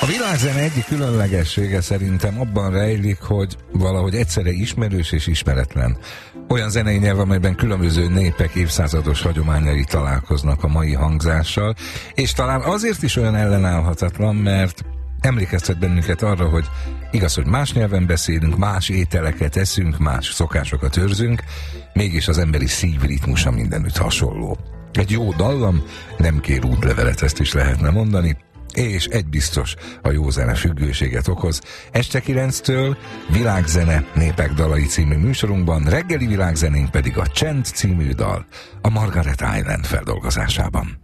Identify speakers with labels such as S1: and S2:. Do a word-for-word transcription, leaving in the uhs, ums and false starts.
S1: A világzene egyik különlegessége szerintem abban rejlik, hogy valahogy egyszerre ismerős és ismeretlen. Olyan zenei nyelv, amelyben különböző népek évszázados hagyományai találkoznak a mai hangzással, és talán azért is olyan ellenállhatatlan, mert emlékeztet bennünket arra, hogy igaz, hogy más nyelven beszélünk, más ételeket eszünk, más szokásokat őrzünk, mégis az emberi szív ritmusa mindenütt hasonló. Egy jó dallam nem kér útlevelet, ezt is lehetne mondani, és egy biztos, a jó zene függőséget okoz. Este kilenctől Világzene Népek dalai című műsorunkban, reggeli világzenénk pedig a Csend című dal, a Margaret Island feldolgozásában.